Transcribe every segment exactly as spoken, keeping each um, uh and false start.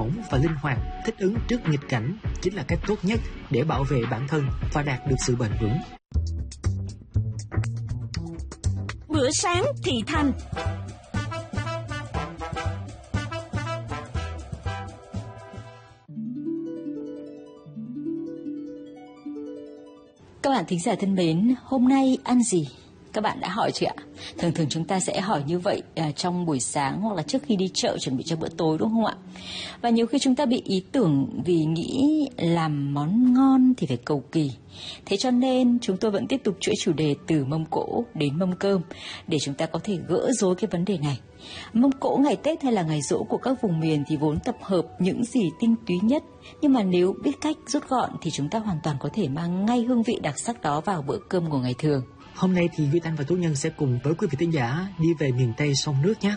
mỏng và linh hoạt, thích ứng trước nghịch cảnh chính là cách tốt nhất để bảo vệ bản thân và đạt được sự bền vững. Bữa sáng thị thành. Các bạn thính giả thân mến, hôm nay ăn gì? Các bạn đã hỏi chưa ạ? Thường thường chúng ta sẽ hỏi như vậy à, trong buổi sáng hoặc là trước khi đi chợ chuẩn bị cho bữa tối, đúng không ạ? Và nhiều khi chúng ta bị ý tưởng vì nghĩ làm món ngon thì phải cầu kỳ. Thế cho nên chúng tôi vẫn tiếp tục chuỗi chủ đề từ mâm cỗ đến mâm cơm để chúng ta có thể gỡ rối cái vấn đề này. Mâm cỗ ngày Tết hay là ngày giỗ của các vùng miền thì vốn tập hợp những gì tinh túy nhất, nhưng mà nếu biết cách rút gọn thì chúng ta hoàn toàn có thể mang ngay hương vị đặc sắc đó vào bữa cơm của ngày thường. Hôm nay thì Duy Thanh và Tú Nhân sẽ cùng với quý vị thính giả đi về miền Tây sông nước nhé.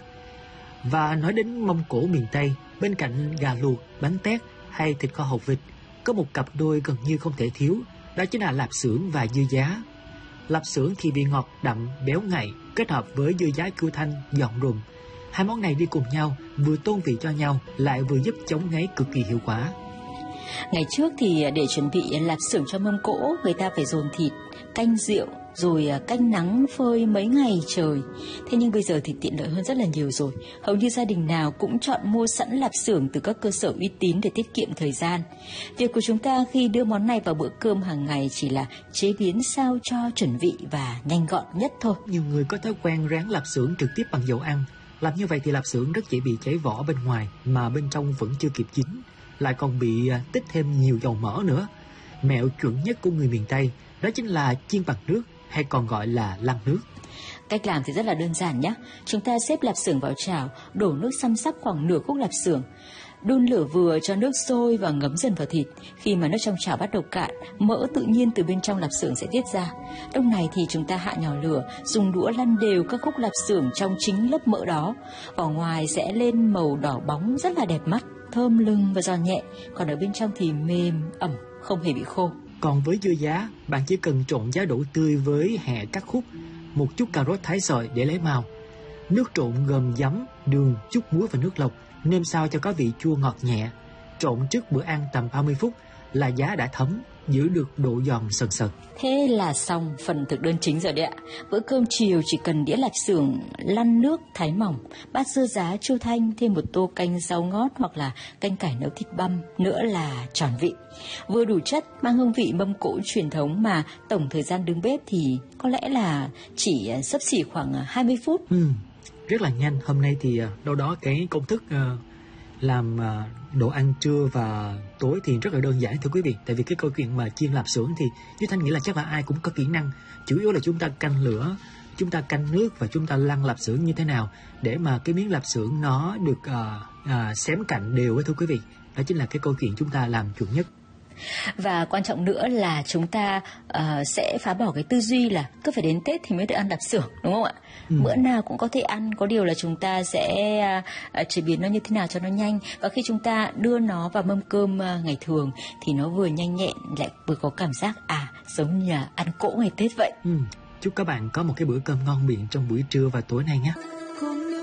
Và nói đến mâm cỗ miền Tây, bên cạnh gà luộc, bánh tét hay thịt kho hột vịt, có một cặp đôi gần như không thể thiếu, đó chính là lạp xưởng và dưa giá. Lạp xưởng thì vị ngọt đậm, béo ngậy, kết hợp với dưa giá cua thanh, giòn rùm. Hai món này đi cùng nhau, vừa tôn vị cho nhau, lại vừa giúp chống ngấy cực kỳ hiệu quả. Ngày trước thì để chuẩn bị lạp xưởng cho mâm cỗ, người ta phải dồn thịt, canh rượu, rồi canh nắng phơi mấy ngày trời. Thế nhưng bây giờ thì tiện lợi hơn rất là nhiều rồi. Hầu như gia đình nào cũng chọn mua sẵn lạp xưởng từ các cơ sở uy tín để tiết kiệm thời gian. Việc của chúng ta khi đưa món này vào bữa cơm hàng ngày chỉ là chế biến sao cho chuẩn vị và nhanh gọn nhất thôi. Nhiều người có thói quen rán lạp xưởng trực tiếp bằng dầu ăn. Làm như vậy thì lạp xưởng rất dễ bị cháy vỏ bên ngoài mà bên trong vẫn chưa kịp chín, lại còn bị tích thêm nhiều dầu mỡ nữa. Mẹo chuẩn nhất của người miền Tây đó chính là chiên bằng nước, hay còn gọi là lăn nước. Cách làm thì rất là đơn giản nhé. Chúng ta xếp lạp xưởng vào chảo, đổ nước xăm xắp khoảng nửa khúc lạp xưởng, đun lửa vừa cho nước sôi và ngấm dần vào thịt. Khi mà nước trong chảo bắt đầu cạn, mỡ tự nhiên từ bên trong lạp xưởng sẽ tiết ra. Lúc này thì chúng ta hạ nhỏ lửa, dùng đũa lăn đều các khúc lạp xưởng trong chính lớp mỡ đó. Vỏ ngoài sẽ lên màu đỏ bóng rất là đẹp mắt, thơm lừng và giòn nhẹ, còn ở bên trong thì mềm, ẩm, không hề bị khô. Còn với dưa giá, bạn chỉ cần trộn giá đỗ tươi với hẹ cắt khúc, một chút cà rốt thái sợi để lấy màu. Nước trộn gồm giấm, đường, chút muối và nước lọc, nêm sao cho có vị chua ngọt nhẹ. Trộn trước bữa ăn tầm ba mươi phút là giá đã thấm, giữ được độ giòn sần sật. Thế là xong phần thực đơn chính rồi đấy ạ. Bữa cơm chiều chỉ cần đĩa lạp xưởng lăn nước thái mỏng, bát dưa giá chua thanh, thêm một tô canh rau ngót hoặc là canh cải nấu thịt băm nữa là tròn vị. Vừa đủ chất, mang hương vị mâm cỗ truyền thống mà tổng thời gian đứng bếp thì có lẽ là chỉ xấp xỉ khoảng hai mươi phút. Ừ, rất là nhanh. Hôm nay thì đâu đó cái công thức uh, làm uh, đồ ăn trưa và tối thì rất là đơn giản thưa quý vị. Tại vì cái câu chuyện mà chiên lạp xưởng thì Duy Thanh nghĩ là chắc là ai cũng có kỹ năng. Chủ yếu là chúng ta canh lửa, chúng ta canh nước và chúng ta lăn lạp xưởng như thế nào để mà cái miếng lạp xưởng nó được uh, uh, xém cạnh đều ấy thưa quý vị. Đó chính là cái câu chuyện chúng ta làm chuẩn nhất. Và quan trọng nữa là chúng ta uh, sẽ phá bỏ cái tư duy là cứ phải đến Tết thì mới được ăn lạp xưởng, đúng không ạ? Ừ. Bữa nào cũng có thể ăn, có điều là chúng ta sẽ uh, chế biến nó như thế nào cho nó nhanh. Và khi chúng ta đưa nó vào mâm cơm uh, ngày thường thì nó vừa nhanh nhẹn lại vừa có cảm giác à giống như là ăn cỗ ngày Tết vậy. Ừ. Chúc các bạn có một cái bữa cơm ngon miệng trong buổi trưa và tối nay nhé.